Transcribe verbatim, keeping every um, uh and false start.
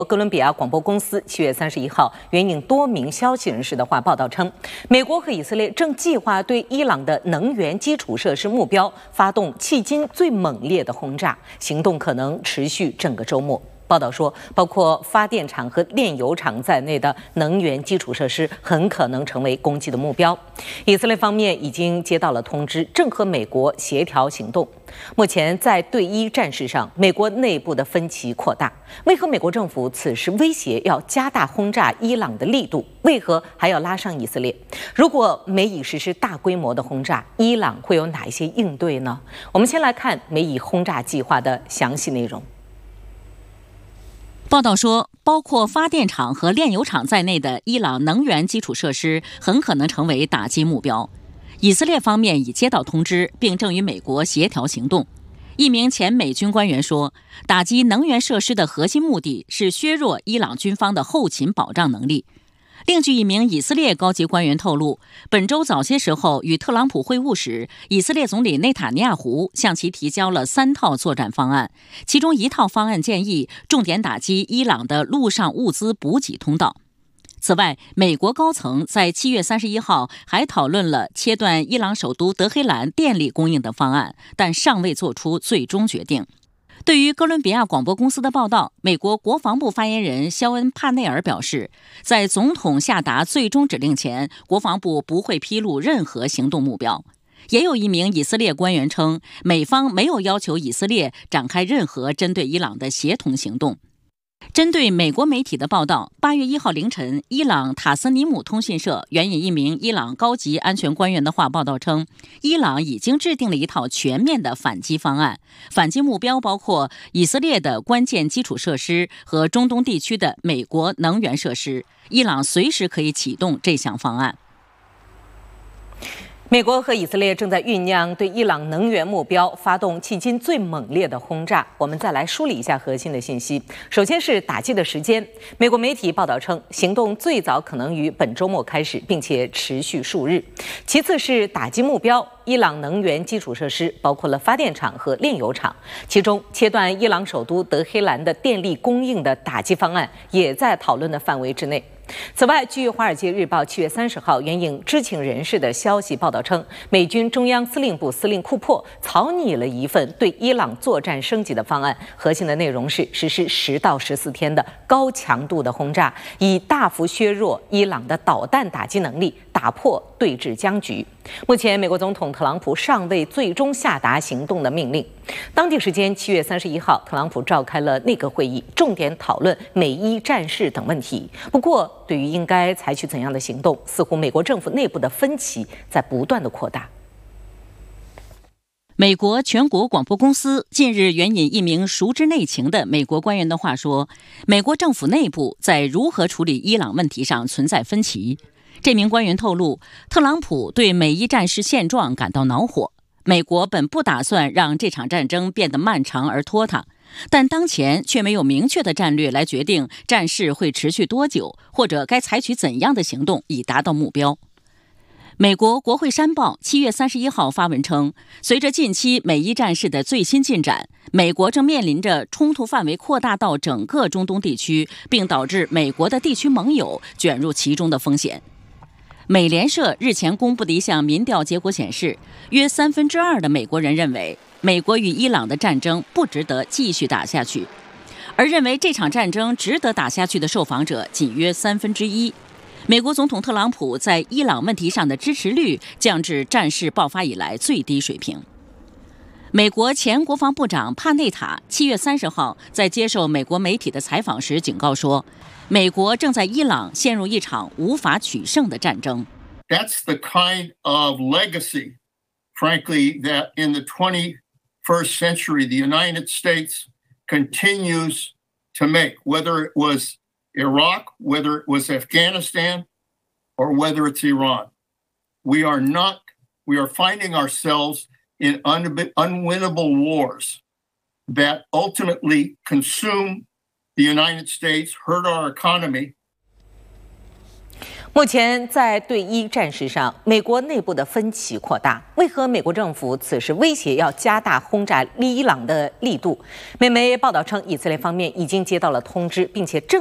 哥伦比亚广播公司七月三十一号援引多名消息人士的话报道称，美国和以色列正计划对伊朗的能源基础设施目标发动迄今最猛烈的轰炸，行动可能持续整个周末。报道说，包括发电厂和炼油厂在内的能源基础设施很可能成为攻击的目标。以色列方面已经接到了通知，正和美国协调行动。目前在对伊战事上，美国内部的分歧扩大。为何美国政府此时威胁要加大轰炸伊朗的力度？为何还要拉上以色列？如果美以实施大规模的轰炸，伊朗会有哪一些应对呢？我们先来看美以轰炸计划的详细内容。 报道说，包括发电厂和炼油厂在内的伊朗能源基础设施很可能成为打击目标。以色列方面已接到通知，并正与美国协调行动。一名前美军官员说，打击能源设施的核心目的是削弱伊朗军方的后勤保障能力。另据一名以色列高级官员透露，本周早些时候与特朗普会晤时，以色列总理内塔尼亚胡向其提交了三套作战方案，其中一套方案建议重点打击伊朗的陆上物资补给通道。此外，美国高层在七月三十一号还讨论了切断伊朗首都德黑兰电力供应的方案，但尚未做出最终决定。对于哥伦比亚广播公司的报道，美国国防部发言人肖恩·帕内尔表示，在总统下达最终指令前，国防部不会披露任何行动目标。也有一名以色列官员称，美方没有要求以色列展开任何针对伊朗的协同行动。针对美国媒体的报道，八月一号凌晨，伊朗塔斯尼姆通讯社援引一名伊朗高级安全官员的话报道称，伊朗已经制定了一套全面的反击方案，反击目标包括以色列的关键基础设施和中东地区的美国能源设施。伊朗随时可以启动这项方案。 美国和以色列正在酝酿对伊朗能源目标发动迄今最猛烈的轰炸。我们再来梳理一下核心的信息。首先是打击的时间，美国媒体报道称，行动最早可能于本周末开始，并且持续数日。其次是打击目标，伊朗能源基础设施包括了发电厂和炼油厂，其中切断伊朗首都德黑兰的电力供应的打击方案也在讨论的范围之内。此外，据《华尔街日报》七月三十号援引知情人士的消息报道称，美军中央司令部司令库珀草拟了一份对伊朗作战升级的方案，核心的内容是实施十到十四天的高强度的轰炸，以大幅削弱伊朗的导弹打击能力，打破对峙僵局。目前，美国总统特朗普尚未最终下达行动的命令。当地时间七月三十一号，特朗普召开了内阁会议，重点讨论美伊战事等问题。不过，对于应该采取怎样的行动，似乎美国政府内部的分歧在不断的扩大。 美国全国广播公司近日援引一名熟知内情的美国官员的话说，美国政府内部在如何处理伊朗问题上存在分歧。这名官员透露，特朗普对美伊战事现状感到恼火。美国本不打算让这场战争变得漫长而拖沓，但当前却没有明确的战略来决定战事会持续多久，或者该采取怎样的行动以达到目标。美国国会山报七月三十一号发文称，随着近期美伊战事的最新进展，美国正面临着冲突范围扩大到整个中东地区，并导致美国的地区盟友卷入其中的风险。美联社日前公布的一项民调结果显示，约三分之二的美国人认为美国与伊朗的战争不值得继续打下去，而认为这场战争值得打下去的受访者仅约三分之一。美国总统特朗普在伊朗问题上的支持率降至战事爆发以来最低水平。美国前国防部长帕内塔七月三十号在接受美国媒体的采访时警告说，美国正在伊朗陷入一场无法取胜的战争。 That's the kind of legacy, frankly, that in the twenty-first century the United States continues to make, whether it was Iraq, whether it was Afghanistan, or whether it's Iran. We are not, we are finding ourselves in un- unwinnable wars that ultimately consume the United States, hurt our economy. 目前在对伊战事上，美国内部的分歧扩大。为何美国政府此时威胁要加大轰炸伊朗的力度？美媒报道称，以色列方面已经接到了通知，并且正